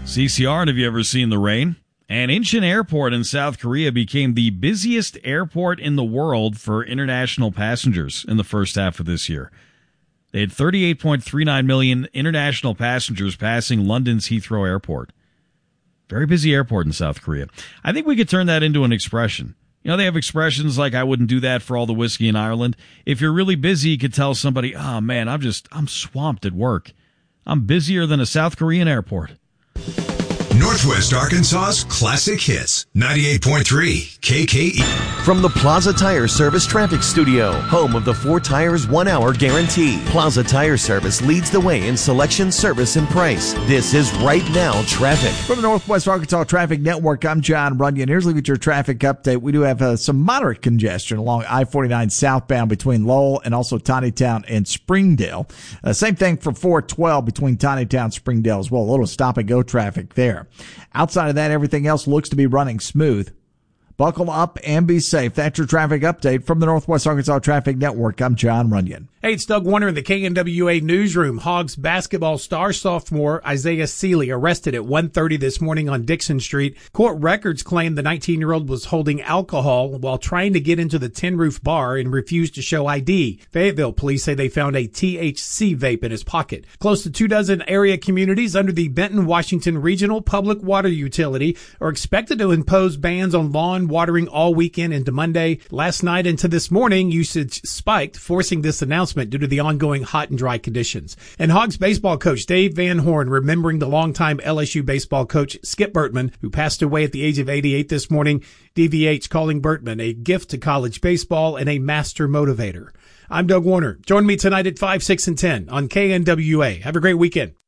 CCR, and have you ever seen the rain? And Incheon Airport in South Korea became the busiest airport in the world for international passengers in the first half of this year. They had 38.39 million international passengers passing London's Heathrow Airport. Very busy airport in South Korea. I think we could turn that into an expression. You know, they have expressions like, I wouldn't do that for all the whiskey in Ireland. If you're really busy, you could tell somebody, oh man, I'm swamped at work. I'm busier than a South Korean airport. Northwest Arkansas's classic hits, 98.3 KKE. From the Plaza Tire Service Traffic Studio, home of the 4 Tires 1 Hour Guarantee. Plaza Tire Service leads the way in selection, service, and price. This is Right Now Traffic. From the Northwest Arkansas Traffic Network, I'm John Runyon. Here's a look at your traffic update. We do have some moderate congestion along I-49 southbound between Lowell and also Tinytown and Springdale. Same thing for 412 between Tinytown and Springdale as well. A little stop-and-go traffic there. Outside of that, everything else looks to be running smooth. Buckle up and be safe. That's your traffic update from the Northwest Arkansas Traffic Network. I'm John Runyon. Hey, it's Doug Warner in the KNWA newsroom. Hogs basketball star sophomore Isaiah Seeley arrested at 1:30 this morning on Dixon Street. Court records claim the 19-year-old was holding alcohol while trying to get into the Tin Roof bar and refused to show ID. Fayetteville police say they found a THC vape in his pocket. Close to 24 area communities under the Benton-Washington Regional Public Water Utility are expected to impose bans on lawn watering all weekend into Monday. Last night into this morning, usage spiked, forcing this announcement due to the ongoing hot and dry conditions. And Hogs baseball coach Dave Van Horn remembering the longtime LSU baseball coach Skip Bertman, who passed away at the age of 88 this morning. DVH calling Bertman a gift to college baseball and a master motivator. I'm Doug Warner. Join me tonight at 5, 6, and 10 on KNWA. Have a great weekend.